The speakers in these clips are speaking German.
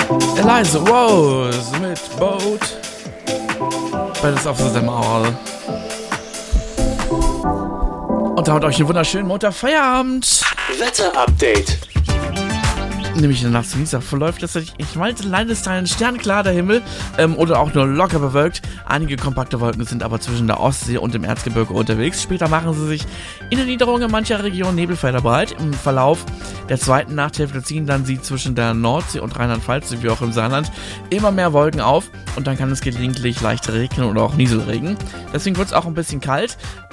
Eliza Rose mit Boat. Beides auf The Mall. Und damit euch einen wunderschönen Montagfeierabend. Wetter-Update. Nämlich in der Nacht zum Dienstag verläuft tatsächlich, ich meinte, Landesteilen sternklar der Himmel oder auch nur locker bewölkt. Einige kompakte Wolken sind aber zwischen der Ostsee und dem Erzgebirge unterwegs. Später machen sie sich in der Niederung in mancher Region Nebelfelder breit. Im Verlauf der zweiten Nachthälfte ziehen dann sie zwischen der Nordsee und Rheinland-Pfalz sowie auch im Saarland immer mehr Wolken auf und dann kann es gelegentlich leicht regnen oder auch Nieselregen. Deswegen wird es auch ein bisschen kalt.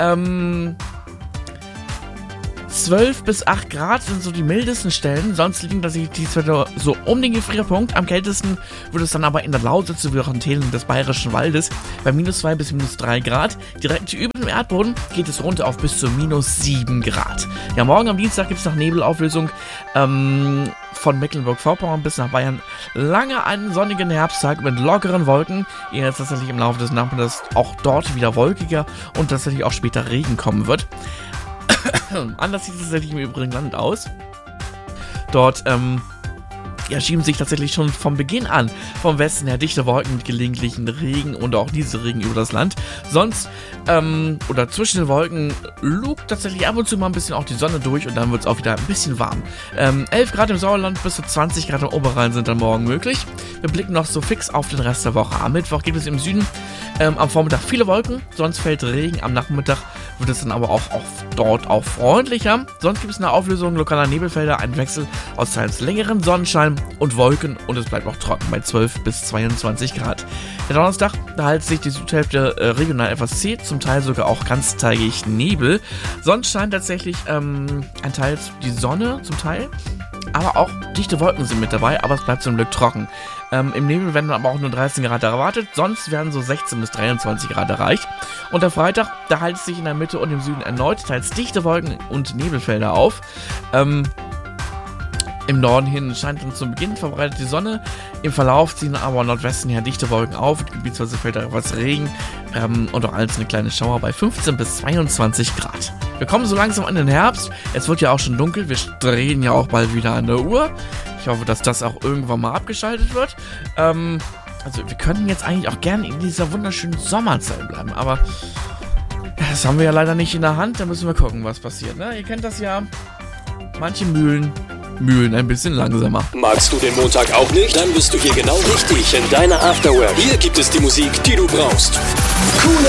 12 bis 8 Grad sind so die mildesten Stellen, sonst liegen da die Werte so um den Gefrierpunkt. Am kältesten wird es dann aber in der Lausitz sowie auch in Teilen des Bayerischen Waldes bei minus 2 bis minus 3 Grad. Direkt über dem Erdboden geht es runter auf bis zu minus 7 Grad. Ja, morgen am Dienstag gibt es nach Nebelauflösung von Mecklenburg-Vorpommern bis nach Bayern lange einen sonnigen Herbsttag mit lockeren Wolken. Jetzt tatsächlich im Laufe des Nachmittags auch dort wieder wolkiger und tatsächlich auch später Regen kommen wird. Anders sieht es tatsächlich im übrigen Land aus. Dort schieben sich tatsächlich schon vom Beginn an vom Westen her dichte Wolken mit gelegentlichen Regen und auch Nieselregen über das Land. Sonst, oder zwischen den Wolken lugt tatsächlich ab und zu mal ein bisschen auch die Sonne durch und dann wird es auch wieder ein bisschen warm. 11 Grad im Sauerland bis zu 20 Grad im Oberrhein sind dann morgen möglich. Wir blicken noch so fix auf den Rest der Woche. Am Mittwoch gibt es im Süden am Vormittag viele Wolken, sonst fällt Regen. Am Nachmittag wird es dann aber auch dort auch freundlicher. Sonst gibt es eine Auflösung lokaler Nebelfelder, einen Wechsel aus teils längeren Sonnenschein und Wolken und es bleibt auch trocken bei 12 bis 22 Grad. Der Donnerstag, da hält sich die Südhälfte regional etwas zäh, zum Teil sogar auch ganztägig Nebel. Sonst scheint tatsächlich ein Teil die Sonne, zum Teil, aber auch dichte Wolken sind mit dabei, aber es bleibt zum Glück trocken. Im Nebel werden aber auch nur 13 Grad erwartet, sonst werden so 16 bis 23 Grad erreicht. Und der Freitag, da hält es sich in der Mitte und im Süden erneut teils dichte Wolken und Nebelfelder auf. Im Norden hin scheint dann zum Beginn verbreitet die Sonne. Im Verlauf ziehen aber Nordwesten her dichte Wolken auf. Gebietsweise fällt da etwas Regen und auch einzelne kleine Schauer bei 15 bis 22 Grad. Wir kommen so langsam an den Herbst. Es wird ja auch schon dunkel. Wir drehen ja auch bald wieder an der Uhr. Ich hoffe, dass das auch irgendwann mal abgeschaltet wird. Also wir könnten jetzt eigentlich auch gerne in dieser wunderschönen Sommerzeit bleiben. Aber das haben wir ja leider nicht in der Hand. Da müssen wir gucken, was passiert. Ne? Ihr kennt das ja. Manche Mühlen ein bisschen langsamer. Magst du den Montag auch nicht? Dann bist du hier genau richtig in deiner Afterwork. Hier gibt es die Musik, die du brauchst. Cool.